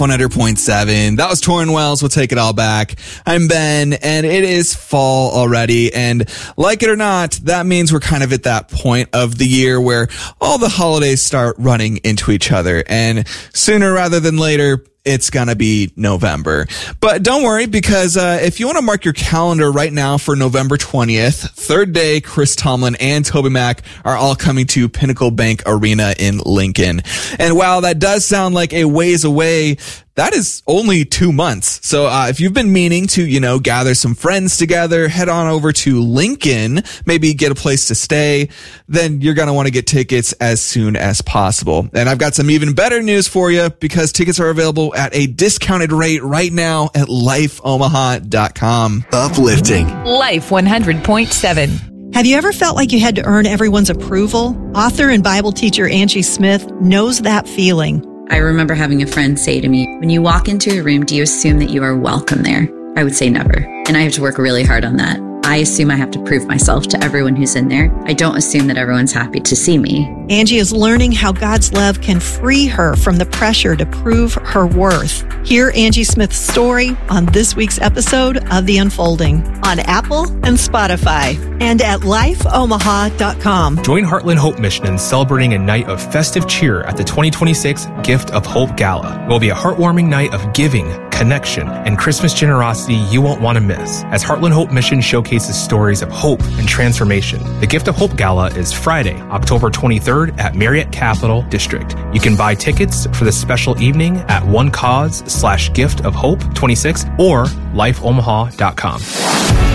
100.7. That was Torrin Wells. We'll take it all back. I'm Ben, and it is fall already. And like it or not, that means we're kind of at that point of the year where all the holidays start running into each other. And sooner rather than later, it's going to be November. But don't worry, because if you want to mark your calendar right now for November 20th, Third Day, Chris Tomlin, and Toby Mac are all coming to Pinnacle Bank Arena in Lincoln. And while that does sound like a ways away, that is only 2 months. So if you've been meaning to, gather some friends together, head on over to Lincoln, maybe get a place to stay, then you're going to want to get tickets as soon as possible. And I've got some even better news for you, because tickets are available at a discounted rate right now at lifeomaha.com. Uplifting. Life 100.7. Have you ever felt like you had to earn everyone's approval? Author and Bible teacher Angie Smith knows that feeling. I remember having a friend say to me, when you walk into a room, do you assume that you are welcome there? I would say never. And I have to work really hard on that. I assume I have to prove myself to everyone who's in there. I don't assume that everyone's happy to see me. Angie is learning how God's love can free her from the pressure to prove her worth. Hear Angie Smith's story on this week's episode of The Unfolding on Apple and Spotify and at lifeomaha.com. Join Heartland Hope Mission in celebrating a night of festive cheer at the 2026 Gift of Hope Gala. It will be a heartwarming night of giving, connection, and Christmas generosity you won't want to miss, as Heartland Hope Mission showcases stories of hope and transformation. The Gift of Hope Gala is Friday, October 23rd at Marriott Capital District. You can buy tickets for the special evening at OneCause/Gift of Hope 26 or lifeomaha.com.